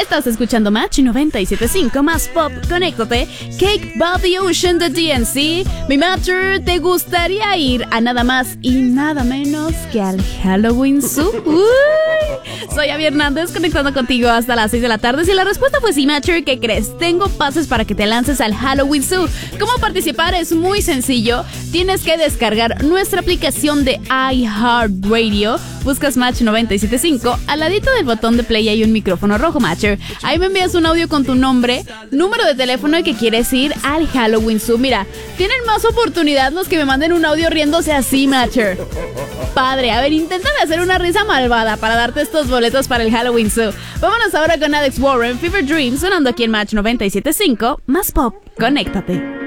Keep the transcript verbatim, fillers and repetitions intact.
Estás escuchando Match noventa y siete punto cinco más pop. Conéctate. Cake by the Ocean de D N C. Mi Matcher, ¿te gustaría ir a nada más y nada menos que al Halloween Zoo? Uy, soy Abby Hernández conectando contigo hasta las seis de la tarde. Si la respuesta fue sí, Matcher, ¿qué crees? Tengo pases para que te lances al Halloween Zoo. ¿Cómo participar? Es muy sencillo. Tienes que descargar nuestra aplicación de iHeartRadio. Buscas Match noventa y siete punto cinco. Al ladito del botón de play hay un micrófono rojo, Matcher. Ahí me envías un audio con tu nombre, número de teléfono y que quieres ir al Halloween Zoo. Mira, tienen más oportunidad los que me manden un audio riéndose así, Matcher. Padre, a ver, intenta de hacer una risa malvada para darte estos boletos para el Halloween Zoo. Vámonos ahora con Alex Warren, Fever Dream, sonando aquí en Match noventa y siete punto cinco, más pop. Conéctate.